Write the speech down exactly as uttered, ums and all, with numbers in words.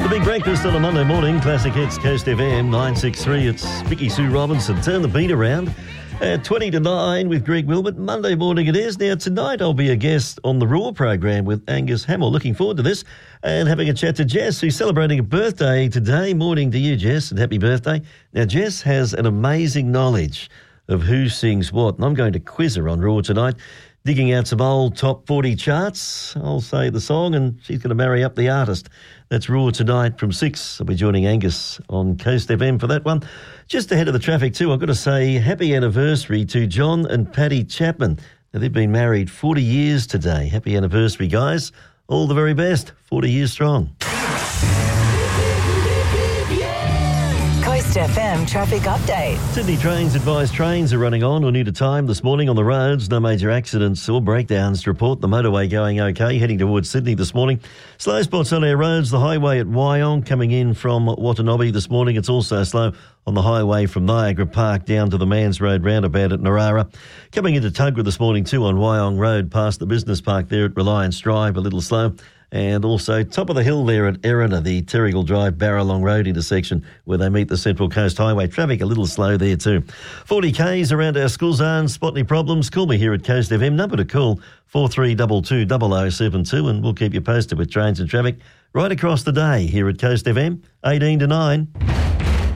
The Big Breakfast on a Monday morning, Classic Hits, Coast F M, nine six three. It's Vicky Sue Robinson. Turn the beat around. At twenty to nine with Greg Wilmot. Monday morning it is. Now, tonight I'll be a guest on the Raw program with Angus Hamill. Looking forward to this and having a chat to Jess, who's celebrating a birthday today. Morning to you, Jess, and happy birthday. Now, Jess has an amazing knowledge of who sings what, and I'm going to quiz her on Raw tonight, digging out some old top forty charts. I'll say the song, and she's going to marry up the artist. That's Raw tonight from six. I'll be joining Angus on Coast F M for that one. Just ahead of the traffic too, I've got to say happy anniversary to John and Patty Chapman. Now, they've been married forty years today. Happy anniversary, guys. All the very best. forty years strong. Coast F M traffic update. Sydney Trains advise trains are running on or near to time this morning on the roads. No major accidents or breakdowns to report. The motorway going okay, heading towards Sydney this morning. Slow spots on our roads. The highway at Wyong coming in from Watanabe this morning. It's also slow on the highway from Niagara Park down to the Mans Road roundabout at Narara. Coming into Tuggerah this morning too on Wyong Road past the business park there at Reliance Drive, a little slow. And also top of the hill there at Erina, the Terrigal Drive Barralong Road intersection where they meet the Central Coast Highway. Traffic a little slow there too. forty Ks around our school zone. Spot any problems? Call me here at Coast F M. Number to call four three two two, double oh seven two, and we'll keep you posted with trains and traffic right across the day here at Coast F M, eighteen to nine.